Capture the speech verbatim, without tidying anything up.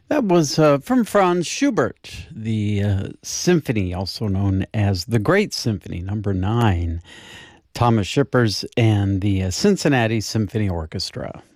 That was uh, from Franz Schubert, the uh, symphony, also known as the Great Symphony, number nine, Thomas Shippers and the uh, Cincinnati Symphony Orchestra.